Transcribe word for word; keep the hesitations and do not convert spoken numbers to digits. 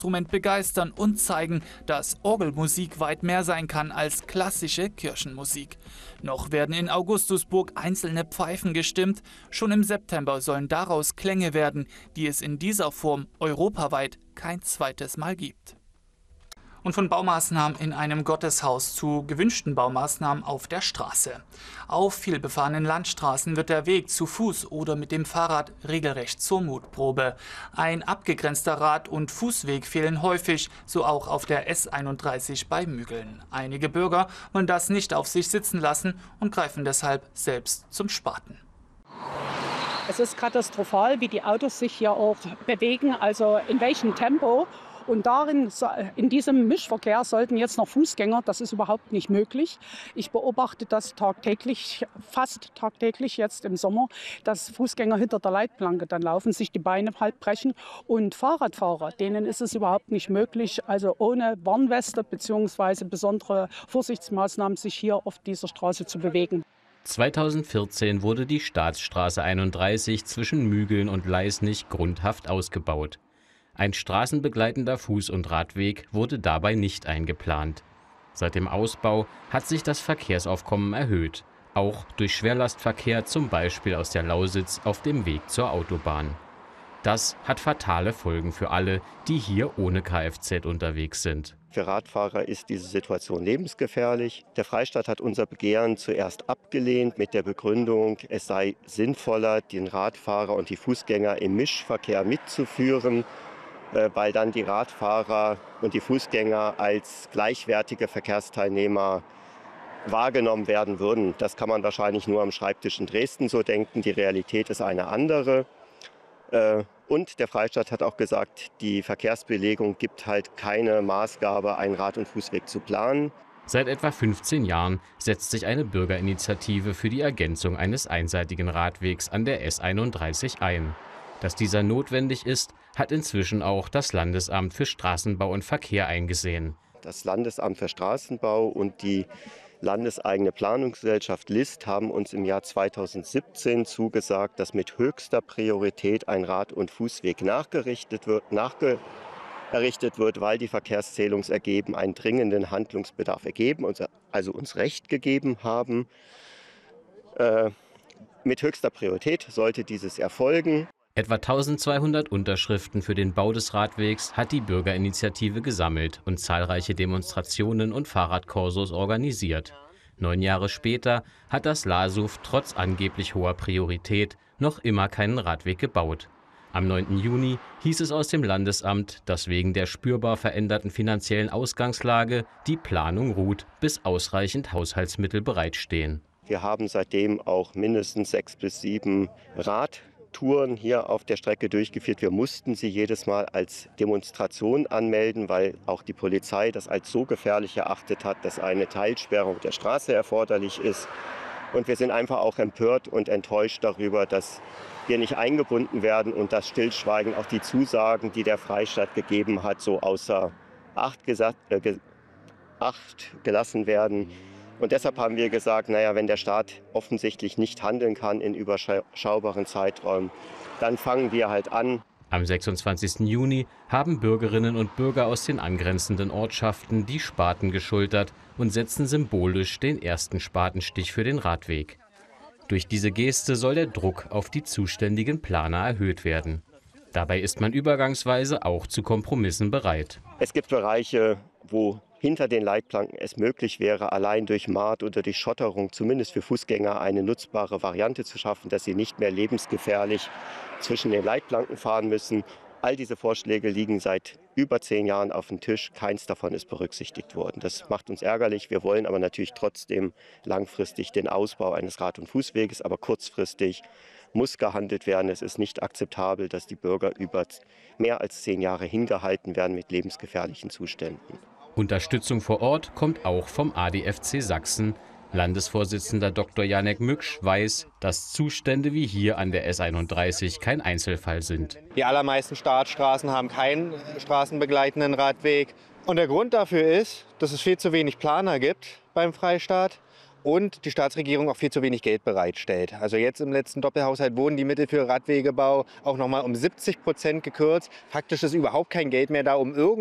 Instrument begeistern und zeigen, dass Orgelmusik weit mehr sein kann als klassische Kirchenmusik. Noch werden in Augustusburg einzelne Pfeifen gestimmt. Schon im September sollen daraus Klänge werden, die es in dieser Form europaweit kein zweites Mal gibt. Und von Baumaßnahmen in einem Gotteshaus zu gewünschten Baumaßnahmen auf der Straße. Auf vielbefahrenen Landstraßen wird der Weg zu Fuß oder mit dem Fahrrad regelrecht zur Mutprobe. Ein abgegrenzter Rad- und Fußweg fehlen häufig, so auch auf der S einunddreißig bei Mügeln. Einige Bürger wollen das nicht auf sich sitzen lassen und greifen deshalb selbst zum Spaten. Es ist katastrophal, wie die Autos sich hier auch bewegen, also in welchem Tempo. Und darin, in diesem Mischverkehr sollten jetzt noch Fußgänger, das ist überhaupt nicht möglich. Ich beobachte das tagtäglich, fast tagtäglich jetzt im Sommer, dass Fußgänger hinter der Leitplanke dann laufen, sich die Beine halb brechen. Und Fahrradfahrer, denen ist es überhaupt nicht möglich, also ohne Warnweste bzw. besondere Vorsichtsmaßnahmen sich hier auf dieser Straße zu bewegen. zweitausendvierzehn wurde die Staatsstraße einunddreißig zwischen Mügeln und Leisnig grundhaft ausgebaut. Ein straßenbegleitender Fuß- und Radweg wurde dabei nicht eingeplant. Seit dem Ausbau hat sich das Verkehrsaufkommen erhöht, auch durch Schwerlastverkehr, zum Beispiel aus der Lausitz auf dem Weg zur Autobahn. Das hat fatale Folgen für alle, die hier ohne Kfz unterwegs sind. Für Radfahrer ist diese Situation lebensgefährlich. Der Freistaat hat unser Begehren zuerst abgelehnt mit der Begründung, es sei sinnvoller, den Radfahrer und die Fußgänger im Mischverkehr mitzuführen, weil dann die Radfahrer und die Fußgänger als gleichwertige Verkehrsteilnehmer wahrgenommen werden würden. Das kann man wahrscheinlich nur am Schreibtisch in Dresden so denken. Die Realität ist eine andere. Und der Freistaat hat auch gesagt, die Verkehrsbelegung gibt halt keine Maßgabe, einen Rad- und Fußweg zu planen. Seit etwa fünfzehn Jahren setzt sich eine Bürgerinitiative für die Ergänzung eines einseitigen Radwegs an der S einunddreißig ein. Dass dieser notwendig ist, hat inzwischen auch das Landesamt für Straßenbau und Verkehr eingesehen. Das Landesamt für Straßenbau und die landeseigene Planungsgesellschaft List haben uns im Jahr zweitausendsiebzehn zugesagt, dass mit höchster Priorität ein Rad- und Fußweg nachgerichtet wird, nachge errichtet wird, weil die Verkehrszählungsergebnisse einen dringenden Handlungsbedarf ergeben, also uns Recht gegeben haben. Äh, mit höchster Priorität sollte dieses erfolgen. Etwa eintausendzweihundert Unterschriften für den Bau des Radwegs hat die Bürgerinitiative gesammelt und zahlreiche Demonstrationen und Fahrradkorsos organisiert. Neun Jahre später hat das L A S U F trotz angeblich hoher Priorität noch immer keinen Radweg gebaut. Am neunten Juni hieß es aus dem Landesamt, dass wegen der spürbar veränderten finanziellen Ausgangslage die Planung ruht, bis ausreichend Haushaltsmittel bereitstehen. Wir haben seitdem auch mindestens sechs bis sieben Radtouren hier auf der Strecke durchgeführt. Wir mussten sie jedes Mal als Demonstration anmelden, weil auch die Polizei das als so gefährlich erachtet hat, dass eine Teilsperrung der Straße erforderlich ist. Und wir sind einfach auch empört und enttäuscht darüber, dass wir nicht eingebunden werden und das Stillschweigen, auch die Zusagen, die der Freistaat gegeben hat, so außer Acht, gesagt, äh, ge Acht gelassen werden. Und deshalb haben wir gesagt, naja, wenn der Staat offensichtlich nicht handeln kann in überschaubaren Zeiträumen, dann fangen wir halt an. Am sechsundzwanzigsten Juni haben Bürgerinnen und Bürger aus den angrenzenden Ortschaften die Spaten geschultert und setzen symbolisch den ersten Spatenstich für den Radweg. Durch diese Geste soll der Druck auf die zuständigen Planer erhöht werden. Dabei ist man übergangsweise auch zu Kompromissen bereit. Es gibt Bereiche, wo hinter den Leitplanken es möglich wäre, allein durch Maat oder durch Schotterung zumindest für Fußgänger eine nutzbare Variante zu schaffen, dass sie nicht mehr lebensgefährlich zwischen den Leitplanken fahren müssen. All diese Vorschläge liegen seit über zehn Jahren auf dem Tisch. Keins davon ist berücksichtigt worden. Das macht uns ärgerlich. Wir wollen aber natürlich trotzdem langfristig den Ausbau eines Rad- und Fußweges, aber kurzfristig muss gehandelt werden. Es ist nicht akzeptabel, dass die Bürger über mehr als zehn Jahre hingehalten werden mit lebensgefährlichen Zuständen. Unterstützung vor Ort kommt auch vom A D F C Sachsen. Landesvorsitzender Doktor Janek Mücksch weiß, dass Zustände wie hier an der S einunddreißig kein Einzelfall sind. Die allermeisten Staatsstraßen haben keinen straßenbegleitenden Radweg. Und der Grund dafür ist, dass es viel zu wenig Planer gibt beim Freistaat und die Staatsregierung auch viel zu wenig Geld bereitstellt. Also jetzt im letzten Doppelhaushalt wurden die Mittel für Radwegebau auch noch mal um siebzig Prozent gekürzt. Faktisch ist überhaupt kein Geld mehr da, um irgendwie